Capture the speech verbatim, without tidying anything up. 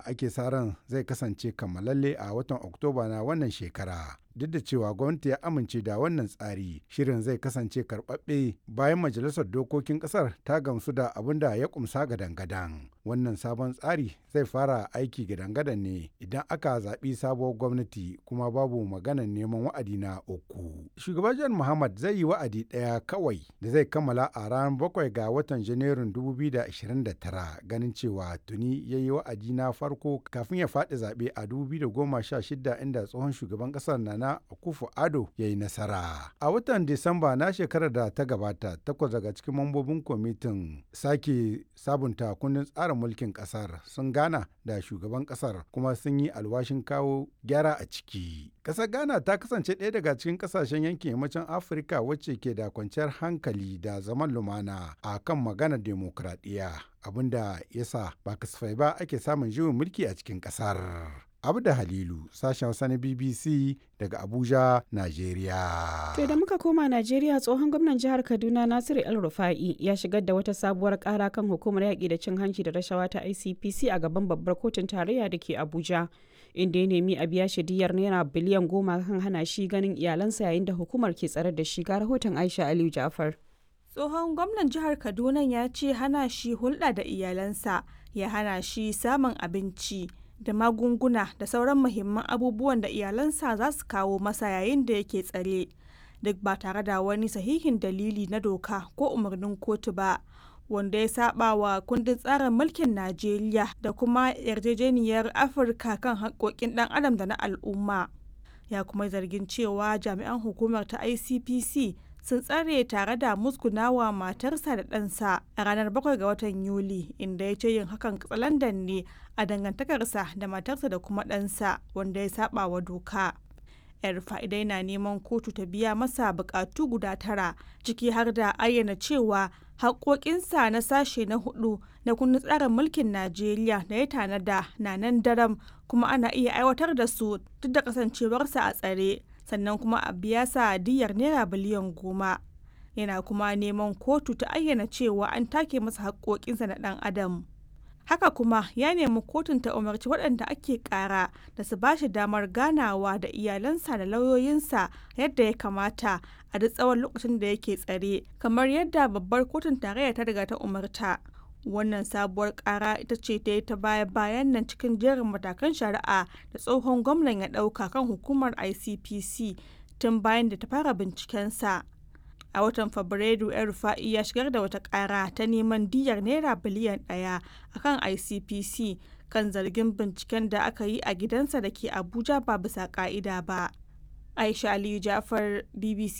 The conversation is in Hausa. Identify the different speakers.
Speaker 1: ake sa ran zai kasance kammalalle a watan Oktoba na wannan shekara. Duk da cewa gwamnati ya amince da wannan tsari, shirin zai kasance karɓaɓɓe bayan majalisar dokokin ƙasar ta gamsu da abin da ya kumsa gadan-gadan. Wannan sabon tsari zai fara aiki gadan-gadan ne idan aka zaɓi sabuwar gwamnati kuma babu maganar neman wa'adi na uku. Shugaban John Muhammad zai yi wa'adi ɗaya kawai da zai kammala a ranar bakwai ga watan Janairun dubu biyu da ashirin da tara, ganin cewa tuni ya yi wa'adi na farko kafin ya faɗi zaɓe a dubu biyu da goma sha shida inda tsohon shugaban ƙasar Nana Akufo-Addo ya yi nasara. A watan Disamba na shekarar da ta gabata, takwas daga cikin mambobin kwamitin sake sabunta kundin tsarin mulkin ƙasar sun gana da shugaban ƙasar kuma sun yi alwashin kawo gyara a ciki. Ƙasar Ghana ta kasance ɗaya daga cikin ƙasashen yankin yammacin Afirka wacce ke da kwanciyar hankali da zaman lumana a kan maganar demokradiyya, abinda yasa ba kasafai ba ake samun juyin mulki a cikin ƙasar. Abda Halilu, sashen Hausa na B B C daga Abuja, Najeriya.
Speaker 2: To da muka koma Najeriya, tsohon gwamnan jihar Kaduna Nasiru El Rufa'i ya shigar da wata sabuwar ƙara kan hukumar yaƙi da cin hanci da rashawa ta I C P C a gaban babbar kotun tarayya da ke Abuja, inda ya nemi a biya shi diyyar naira biliyan goma kan hana shi ganin iyalansa yayin da hukumar ke tsare da shi. Ga rahoton Aisha Aliyu Ja'far.
Speaker 3: Tsohon gwamnan jihar Kaduna ya ce hana shi hulɗa da iyalansa ya hana shi samun abinci da magunguna da sauran muhimman abubuwan da iyalansa za su kawo masa yayin da yake tsare, duk ba tare da wani sahihin dalili na doka ko umarnin kotu ba, wanda ya saba wa kundin tsarin mulkin Najeriya da kuma yarjejeniyar Afirka kan haƙƙoƙin ɗan adam da na al'umma. Ya kuma zargin cewa jami'an hukumar ta I C P C sun tsare tare da musgunawa matarsa da ɗansa a ranar bakwai ga watan Yuli, inda ya ce yin hakan katsalandan ne a dangantakarsa da matarsa da kuma ɗansa, wanda ya saba wa doka. Yar fa'idai na neman kotu ta biya masa bukatu guda tara, ciki har da ayyana cewa haƙoƙinsa na sashe na hudu na kundin tsarin mulkin Najeriya da ya tanada na nan daram kuma ana iya aiwatar da su duk da kasancewarsa a tsare. Sannan kuma a biya sa diyyar naira biliyan goma. Yana kuma neman kotu ta ayyana cewa an take masa haƙoƙinsa na ɗan adam. Haka kuma ya nemi kotun ta umarci waɗanda ake ƙara da su ba shi damar ganawa da iyalansa da lauyoyinsa yadda ya kamata a duk tsawon lokacin da yake tsare, kamar yadda babbar kotun tarayya ta riga ta umarta. Wannan sabuwar ƙara ita ce ta yi ta baya-bayan nan cikin jerin matakan shari'a da tsohon gwamnan ya ɗauka kan hukumar I C P C tun bayan da ta fara bincikensa. A watan Fabrairu, El Rufa'i ya shigar da wata ƙara ta neman diyyar naira biliyan ɗaya a kan I C P C kan zargin binciken da aka yi a gidansa da ke Abuja ba bisa ƙa'ida ba. Aisha Aliyu Ja'far, B B C